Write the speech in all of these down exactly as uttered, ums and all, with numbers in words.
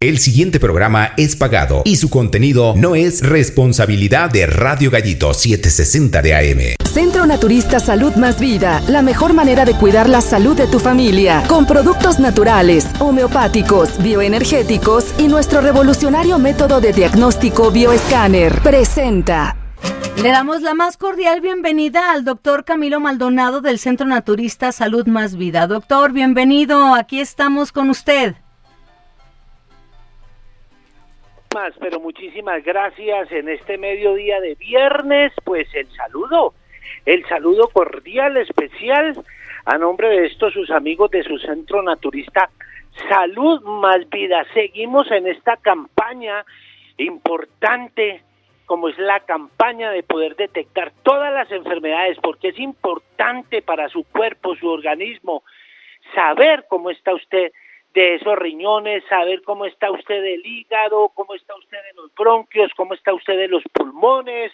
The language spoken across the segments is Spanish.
El siguiente programa es pagado y su contenido no es responsabilidad de Radio Gallito setecientos sesenta de A M. Centro Naturista Salud Más Vida, la mejor manera de cuidar la salud de tu familia, con productos naturales, homeopáticos, bioenergéticos y nuestro revolucionario método de diagnóstico bioescáner. Presenta. Le damos la más cordial bienvenida al doctor Camilo Maldonado del Centro Naturista Salud Más Vida. Doctor, bienvenido, aquí estamos con usted. Pero muchísimas gracias en este mediodía de viernes, pues el saludo, el saludo cordial, especial, a nombre de estos sus amigos de su Centro Naturista Salud Más Vida. Seguimos en esta campaña importante, como es la campaña de poder detectar todas las enfermedades, porque es importante para su cuerpo, su organismo, saber cómo está usted de esos riñones, saber cómo está usted del hígado, cómo está usted de los bronquios, cómo está usted de los pulmones.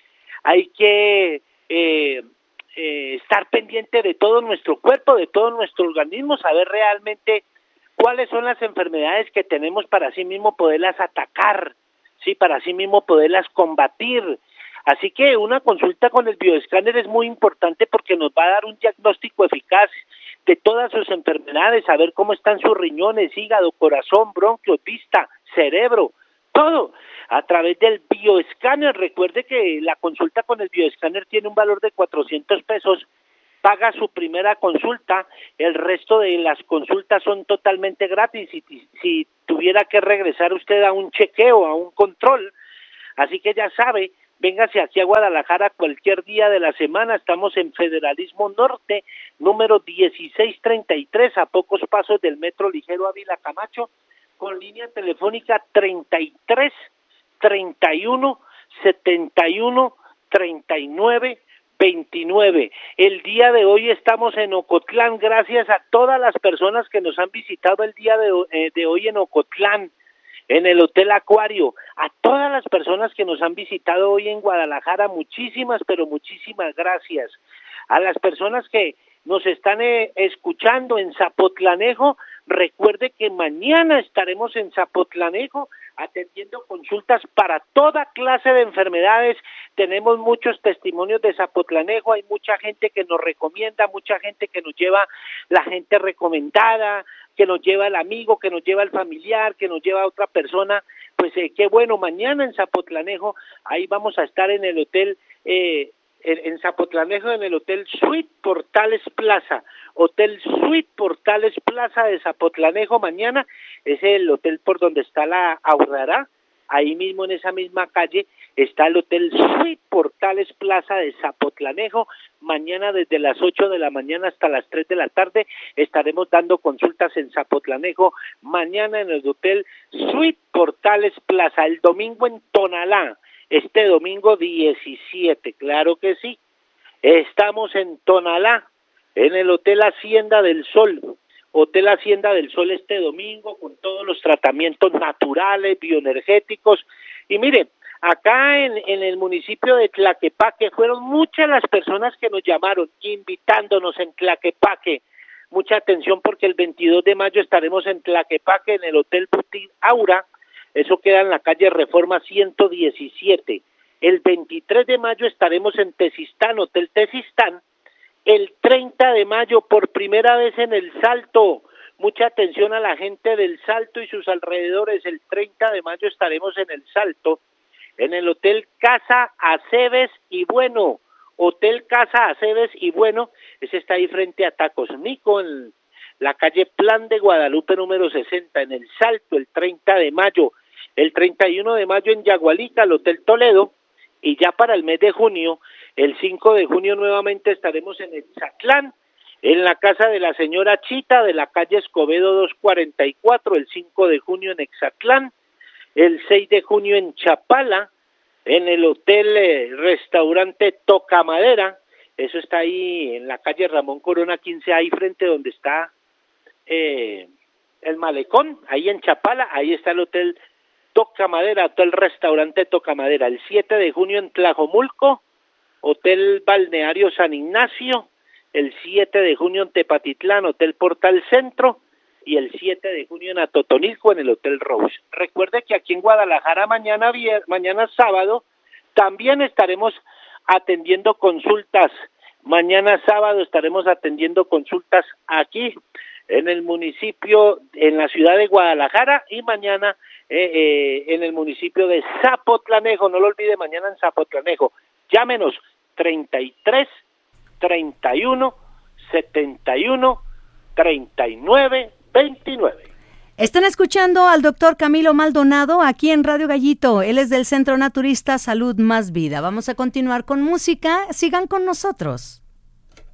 Hay que eh, eh, estar pendiente de todo nuestro cuerpo, de todo nuestro organismo, saber realmente cuáles son las enfermedades que tenemos para así mismo poderlas atacar, sí, para así mismo poderlas combatir. Así que una consulta con el bioescáner es muy importante porque nos va a dar un diagnóstico eficaz de todas sus enfermedades, saber cómo están sus riñones, hígado, corazón, bronquios, vista, cerebro, todo a través del bioescáner. Recuerde que la consulta con el bioescáner tiene un valor de cuatrocientos pesos, paga su primera consulta, el resto de las consultas son totalmente gratis, y si, si tuviera que regresar usted a un chequeo, a un control, así que ya sabe, véngase aquí a Guadalajara cualquier día de la semana. Estamos en Federalismo Norte, número dieciséis treinta y tres, a pocos pasos del Metro Ligero Ávila Camacho, con línea telefónica treinta y tres, treinta y uno, setenta y uno, treinta y nueve, veintinueve. El día de hoy estamos en Ocotlán, gracias a todas las personas que nos han visitado el día de, eh, de hoy en Ocotlán, en el Hotel Acuario, a todas las personas que nos han visitado hoy en Guadalajara, muchísimas, pero muchísimas gracias. A las personas que nos están eh, escuchando en Zapotlanejo, recuerde que mañana estaremos en Zapotlanejo atendiendo consultas para toda clase de enfermedades. Tenemos muchos testimonios de Zapotlanejo, hay mucha gente que nos recomienda, mucha gente que nos lleva la gente recomendada, que nos lleva el amigo, que nos lleva el familiar, que nos lleva a otra persona. Pues eh, qué bueno, mañana en Zapotlanejo, ahí vamos a estar en el hotel, eh, en, en Zapotlanejo, en el Hotel Suite Portales Plaza, Hotel Suite Portales Plaza de Zapotlanejo. Mañana es el hotel por donde está la Aurrará, ahí mismo en esa misma calle está el Hotel Suite Portales Plaza de Zapotlanejo. Mañana desde las ocho de la mañana hasta las tres de la tarde estaremos dando consultas en Zapotlanejo. Mañana en el Hotel Suite Portales Plaza. El domingo en Tonalá, este domingo diecisiete, claro que sí. Estamos en Tonalá, en el Hotel Hacienda del Sol. Hotel Hacienda del Sol este domingo con todos los tratamientos naturales, bioenergéticos. Y mire, acá en, en el municipio de Tlaquepaque fueron muchas las personas que nos llamaron invitándonos en Tlaquepaque. Mucha atención porque el veintidós de mayo estaremos en Tlaquepaque en el Hotel Boutique Aura, eso queda en la calle Reforma ciento diecisiete. El veintitrés de mayo estaremos en Tezistán, Hotel Tezistán. El treinta de mayo por primera vez en El Salto. Mucha atención a la gente del Salto y sus alrededores. El treinta de mayo estaremos en El Salto, en el Hotel Casa Aceves y Bueno. Hotel Casa Aceves y Bueno, ese está ahí frente a Tacos Nico, en la calle Plan de Guadalupe número sesenta, en El Salto, el treinta de mayo. El treinta y uno de mayo en Yagualica, el Hotel Toledo. Y ya para el mes de junio, el cinco de junio nuevamente estaremos en Exatlán, en la casa de la señora Chita de la calle Escobedo doscientos cuarenta y cuatro, el cinco de junio en Exatlán, el seis de junio en Chapala, en el hotel eh, restaurante Tocamadera, eso está ahí en la calle Ramón Corona quince, ahí frente donde está eh, el malecón, ahí en Chapala, ahí está el hotel Tocamadera, hotel restaurante Tocamadera. El siete de junio en Tlajomulco, Hotel Balneario San Ignacio. El siete de junio en Tepatitlán, Hotel Portal Centro. y el siete de junio en Atotonilco en el Hotel Rose. Recuerde que aquí en Guadalajara mañana, vier, mañana sábado también estaremos atendiendo consultas. Mañana sábado estaremos atendiendo consultas aquí en el municipio, en la ciudad de Guadalajara, y mañana eh, eh, en el municipio de Zapotlanejo. No lo olvide, mañana en Zapotlanejo. Llámenos treinta y tres, treinta y uno, setenta y uno, treinta y nueve, veintinueve. Están escuchando al doctor Camilo Maldonado aquí en Radio Gallito. Él es del Centro Naturista Salud Más Vida. Vamos a continuar con música. Sigan con nosotros.